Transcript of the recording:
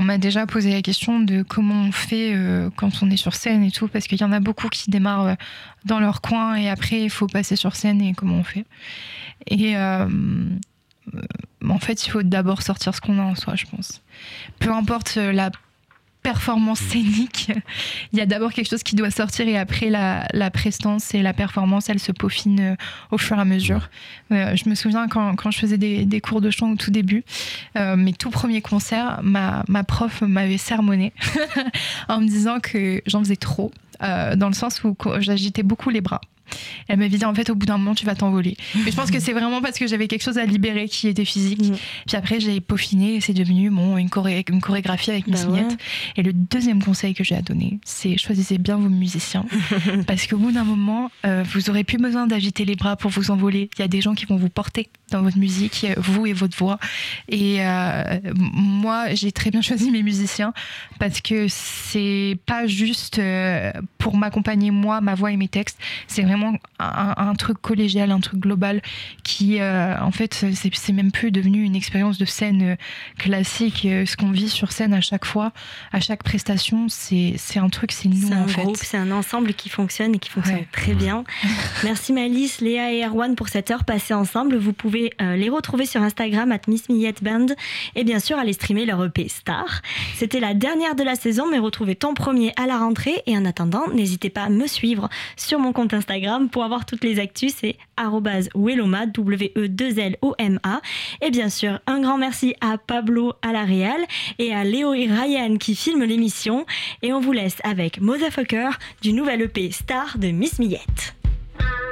m'a déjà posé la question de comment on fait quand on est sur scène et tout, parce qu'il y en a beaucoup qui démarrent dans leur coin et après il faut passer sur scène et comment on fait. Et en fait, il faut d'abord sortir ce qu'on a en soi, je pense. Peu importe la performance scénique, il y a d'abord quelque chose qui doit sortir et après la prestance et la performance, elle se peaufine au fur et à mesure. Je me souviens quand je faisais des cours de chant au tout début, mes tout premiers concerts, ma prof m'avait sermonné en me disant que j'en faisais trop, dans le sens où j'agitais beaucoup les bras. Elle m'avait dit en fait au bout d'un moment tu vas t'envoler. Mais je pense que c'est vraiment parce que j'avais quelque chose à libérer qui était physique. Puis après j'ai peaufiné et c'est devenu une chorégraphie avec Miss Miette. Et le deuxième conseil que j'ai à donner, c'est choisissez bien vos musiciens. Parce qu'au bout d'un moment, vous aurez plus besoin d'agiter les bras pour vous envoler. Il y a des gens qui vont vous porter dans votre musique, vous et votre voix. Et moi, j'ai très bien choisi mes musiciens parce que c'est pas juste pour m'accompagner moi, ma voix et mes textes. C'est vraiment un truc collégial, un truc global qui, en fait, c'est même plus devenu une expérience de scène classique. Ce qu'on vit sur scène à chaque fois, à chaque prestation, c'est un truc, c'est nous en fait. C'est un groupe, c'est un ensemble qui fonctionne et qui fonctionne très bien. Merci Malice, Léa et Erwan pour cette heure passée ensemble. Vous pouvez les retrouver sur Instagram @MissMietteBand et bien sûr aller streamer leur EP Star. C'était la dernière de la saison, mais retrouvez ton premier à la rentrée. Et en attendant, n'hésitez pas à me suivre sur mon compte Instagram pour avoir toutes les actus. C'est @Weloma, W-E-2-L-O-M-A. Et bien sûr, un grand merci à Pablo à la réal et à Léo et Ryan qui filment l'émission. Et on vous laisse avec Motherfucker du nouvel EP Star de Miss Miette.